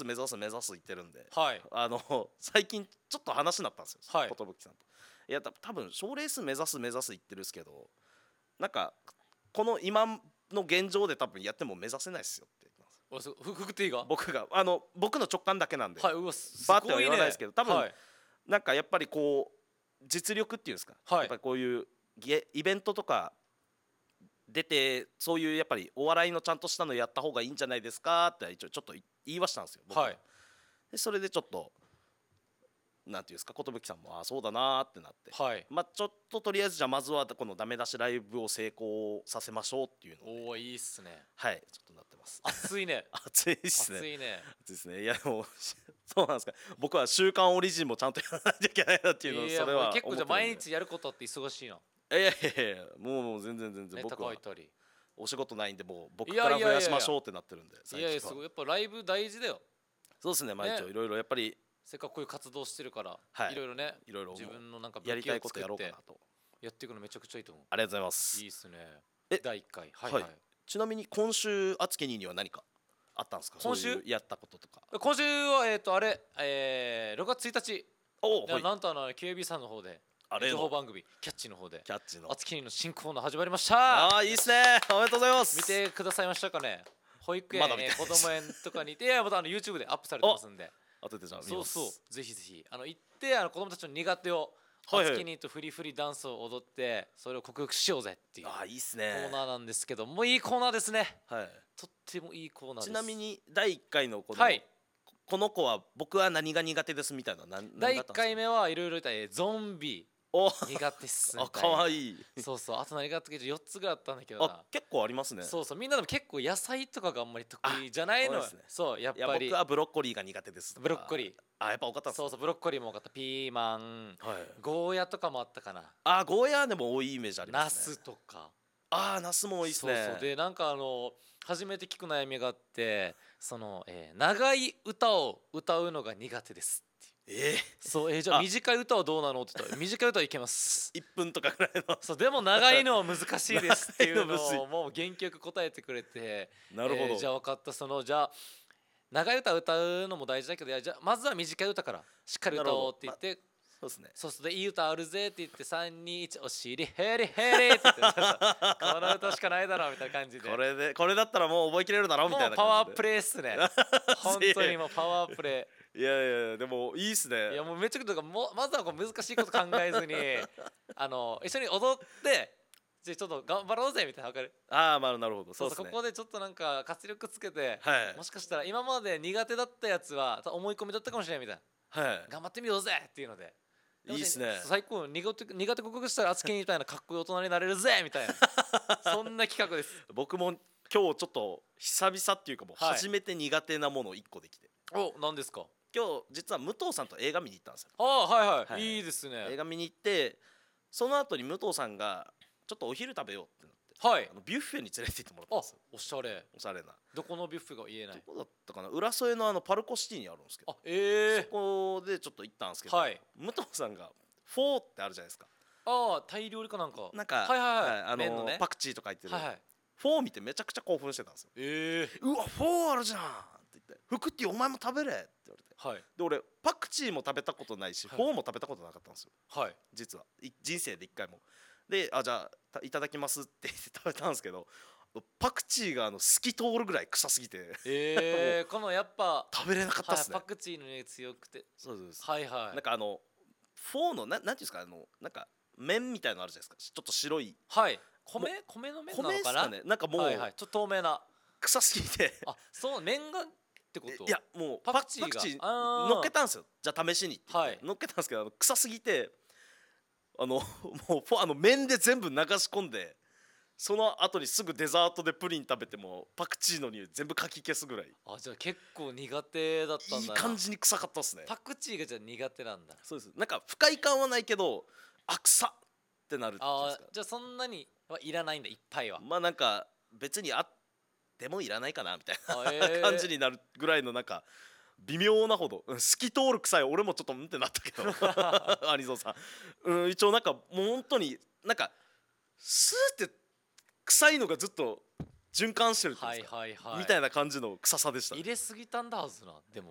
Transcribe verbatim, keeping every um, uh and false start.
ス目指す目指す言ってるんで、 はい、 あの最近ちょっと話になったんですよ、 はい、 寿さんと。いやた多分賞レース目指す目指す言ってるんですけど、なんかこの今の現状で多分やっても目指せないですよって言ってます。 おすふくくっていいが僕があの僕の直感だけなんで、 はい、うわすバーってはごいね言わないですけど、多分、 はい、 なんかやっぱりこう実力っていうんですか、 はいやっぱりこういうゲイベントとか出て、そういうやっぱりお笑いのちゃんとしたのやった方がいいんじゃないですかって一応ちょっと言いましたんですよ僕が。 はい、 でそれでちょっとなんていうんですか、寿さんもああそうだなーってなって、 はい、 まあちょっととりあえずじゃあまずはこのダメ出しライブを成功させましょうっていうので、 おおいいっすね、 はいちょっとなってます。 熱いね熱いですね。 熱いね熱いですね。いやでもそうなんですか。僕は週刊オリジンもちゃんとやらないといけないなっていうのをいやそれはもう結構じゃあ思ってるんで。 毎日やることって忙しいな、 いやいやいやいやもうもう全然全然ネタ僕は書いたりお仕事ないんでもう僕いやから増いやいやいややしましょうってなってるんでい最近は。 やいやすごいやっぱライブ大事だよ、 そうですね。まあね一応いろいろやっぱりせっかくこういう活動してるから、 はいいろいろねいろいろ自分のなんかやりたい武器を作ってことやろうかなと。 やっていくのめちゃくちゃいいと思う。 ありがとうございます。 いいっすね。 えだいいっかいはいはい、 はいちなみに今週あつきにには何かあったんですか。 今週そういうやったこととか。 今週はえっ、とあれ、えー、ろくがつついたちおおはい。 なんとあの ケービー さんの方であれの情報番組キャッチの方でキャッチのあつきにの新コーナー始まりました。 ああいいっすね。おめでとうございます。 見てくださいましたかね。保育園、 まだ見てえー子供園とかにいていやまたあの YouTube でアップされてますんで、 当ててじゃあ見そうますそうぜひぜひあの行ってあの子供たちの苦手をはいはいあつきにとフリフリダンスを踊ってそれを克服しようぜっていうああいいっすコーね。 ナーなんですけどもういいコーナーですね。 はいとってもいいコーナーです。 ちなみにだいいっかいのこの、 はいこの子は僕は何が苦手ですみたいな何だいいっ何があったんですか。 かいめはいろいろいたえーゾンビお苦手っすあかわいい。 そうそうあと何があったっけよっつぐらいあったんだけどなあ結構ありますね。 そうそうみんなでも結構野菜とかがあんまり得意じゃないのよそうですねそうやっいやぱり僕はブロッコリーが苦手ですとか。 ブロッコリーあやっぱ多かったんですそうそうブロッコリーも多かったピーマンはいゴーヤとかもあったかなあゴーヤーでも多いイメージありまナすね。 スとかあーナスも多いですね。 そうそうでなんかあの初めて聞く悩みがあってその、えー長い歌を歌うのが苦手ですっていうえそうえーじゃああ短い歌はどうなのって言ったら短い歌はいけますー、いっぷんとかぐらいのそうでも長いのは難しいですっていうの長いのむずいをもう原曲答えてくれてなるほど、 えーじゃあ分かったそのじゃあ長い歌歌うのも大事だけどいやじゃあまずは短い歌からしっかり歌おうって言ってそうですね。 そうそうでいい歌あるぜって言ってさんにいちお尻ヘリヘリって言ってそうそうこの歌しかないだろうみたいな感じでこれでこれだったらもう覚えきれるだろうみたいなもうパワー感じで。 プレイっすね本当にもうパワープレいやいやいやでもいいっすね。 イいやもうめちゃくちゃもうまずはこう難しいこと考えずにあの一緒に踊ってじゃあちょっと頑張ろうぜみたいなわかるああまあなるほどそそうそううですね。 ここでちょっとなんか活力つけて、 はいもしかしたら今まで苦手だったやつは思い込みだったかもしれないみたいなはい頑張ってみようぜっていうのでいいっすね。 最高苦手苦手克服したら熱きみたいなかっこいい大人になれるぜみたいなそんな企画です僕も今日ちょっと久々っていうかもうはい初めて苦手なものいっこできて、 お何ですか今日実は武藤さんと映画見に行ったんですよ。 ああはいはい、 はいいいですね映画見に行ってその後に武藤さんがちょっとお昼食べようってなってはいあのビュッフェに連れて行ってもらったんあですよ。 おしゃれおしゃれなどこのビュッフェが言えないどこだったかな浦添のあのパルコシティにあるんですけどあええそこでちょっと行ったんですけど、 はい武藤さんがフォーってあるじゃないですか。 ああタイ料理かなんかなんかはいはいはい、 あの麺のねパクチーとか入ってる、 はいはいフォー見てめちゃくちゃ興奮してたんですよ。 ええうわフォーあるじゃんって言って福ってお前も食べれって言われてはいで俺パクチーも食べたことないし、 はいフォーも食べたことなかったんですよはい実はい人生で一回も。であじゃあたいただきますって言って食べたんですけどパクチーがあの透き通るぐらい臭すぎてええこのやっぱ食べれなかったっはい、 すね、 パクチーの匂い強くてそうですそうです、 はいはいなんかあのフォーのななんていうんですかあのなんか麺みたいのあるじゃないですかちょっと白いはい米米の麺なのかな米ですかねなんかもうはいはいちょっと透明な臭すぎてあそう麺がってこといやもうパクチーがパクチーあー乗っけたんですよじゃあ試しにって言って、 はい乗っけたんですけどあの臭すぎてあのもうフォあの麺で全部流し込んでその後にすぐデザートでプリン食べてもパクチーの匂い全部かき消すぐらいあじゃあ結構苦手だったんいいだな感じに臭かったっすね。 パクチーがじゃあ苦手なんだそうですなんか不快感はないけどあ臭っってなるっていうんあですかーじゃあそんなにはいらないんだいっぱいはまあなんか別にあってもいらないかなみたいあな、 えー感じになるぐらいのなんか微妙なほどうん透き通る臭い俺もちょっとうんってなったけどアニソンさん、うん、一応なんかもう本当になんかスーって臭いのがずっと循環してるっていうんはいですか、 はいはいみたいな感じの臭さでしたね、 入れすぎたんだはずなでも